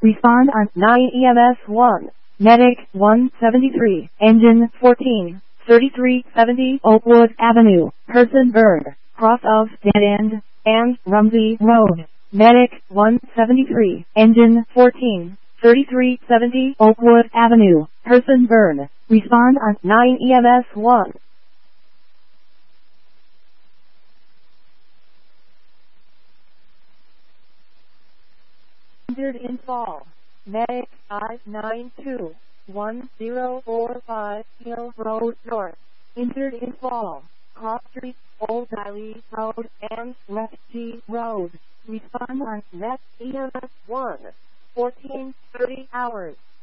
Respond on 9 EMS 1. Medic 173. Engine 14. 3370 Oakwood Avenue. Person burned. Cross of Dead End and Rumsey Road. Medic 173. Engine 14. 3370 Oakwood Avenue. Person burned. Respond on 9 EMS 1. Injured in fall. Medic 592. 1045 Hill Road North. Injured in fall. Cross Street, Old Valley Road, and Left G Road. Respond on Net EMS 1. 14:30 hours.